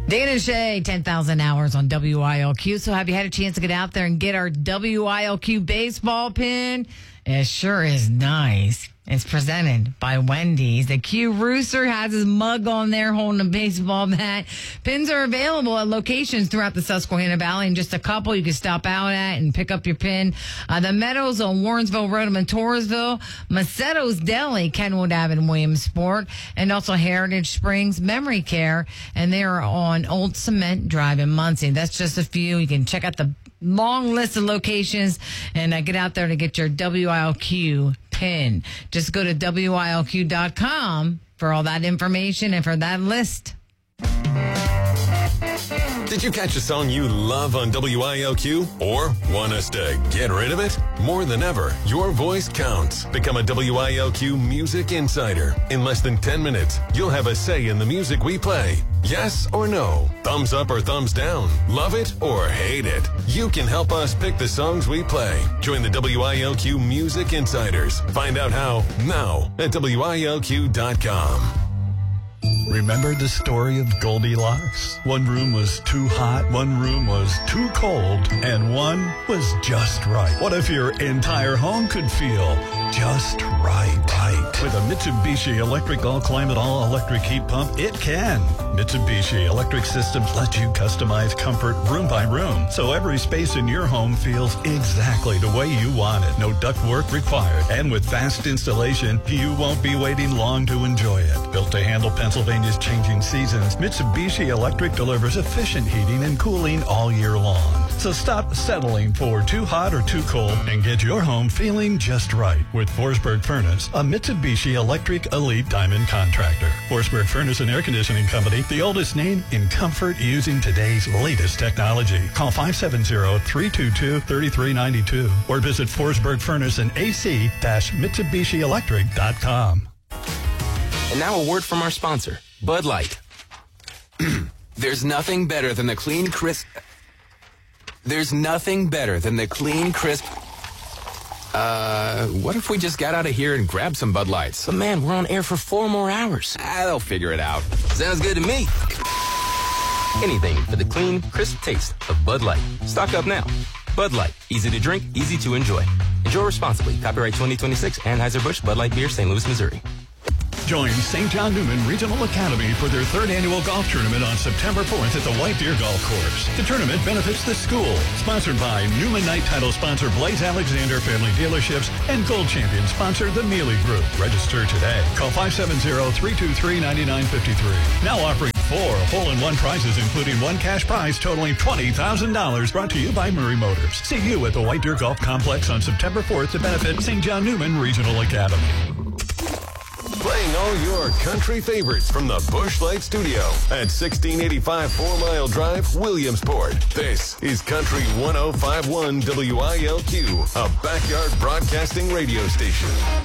Dana Shea, 10,000 hours on WILQ. So have you had a chance to get out there and get our WILQ baseball pin? It sure is nice. It's presented by Wendy's. The Q Rooster has his mug on there holding a baseball bat. Pins are available at locations throughout the Susquehanna Valley, and just a couple you can stop out at and pick up your pin. The Meadows on Warrensville Road in Torresville, Macetto's Deli, Kenwood Ave in Williamsport, and also Heritage Springs Memory Care, and they are on Old Cement Drive in Muncie. That's just a few. You can check out the long list of locations and get out there to get your WILQ pin. Just go to WILQ.com for all that information and for that list. Did you catch a song you love on WILQ or want us to get rid of it? More than ever, your voice counts. Become a WILQ Music Insider. In less than 10 minutes, you'll have a say in the music we play. Yes or no? Thumbs up or thumbs down? Love it or hate it? You can help us pick the songs we play. Join the WILQ Music Insiders. Find out how now at WILQ.com. Remember the story of Goldilocks? One room was too hot, one room was too cold, and one was just right. What if your entire home could feel just right? With a Mitsubishi Electric All-Climate All-Electric Heat Pump, it can. Mitsubishi Electric Systems let you customize comfort room by room, so every space in your home feels exactly the way you want it. No ductwork required. And with fast installation, you won't be waiting long to enjoy it. Built to handle Pennsylvania's changing seasons, Mitsubishi Electric delivers efficient heating and cooling all year long. So stop settling for too hot or too cold and get your home feeling just right with Forsberg Furnace, a Mitsubishi Electric Elite Diamond contractor. Forsberg Furnace and Air Conditioning Company, the oldest name in comfort using today's latest technology. Call 570-322-3392 or visit Forsberg Furnace and AC-MitsubishiElectric.com. And now a word from our sponsor, Bud Light. There's nothing better than the clean, crisp... what if we just got out of here and grabbed some Bud Lights? But man, we're on air for 4 more hours. They'll figure it out. Sounds good to me. Anything for the clean, crisp taste of Bud Light. Stock up now. Bud Light. Easy to drink, easy to enjoy. Enjoy responsibly. Copyright 2026, Anheuser-Busch, Bud Light Beer, St. Louis, Missouri. Join St. John Newman Regional Academy for their 3rd annual golf tournament on September 4th at the White Deer Golf Course. The tournament benefits the school. Sponsored by Newman Night title sponsor Blaze Alexander Family Dealerships and Gold Champion sponsor the Mealy Group. Register today. Call 570-323-9953. Now offering 4 hole-in-one prizes, including 1 cash prize totaling $20,000. Brought to you by Murray Motors. See you at the White Deer Golf Complex on September 4th to benefit St. John Newman Regional Academy. Playing all your country favorites from the Busch Light Studio at 1685 4 Mile Drive, Williamsport. This is Country 105.1 WILQ, a backyard broadcasting radio station.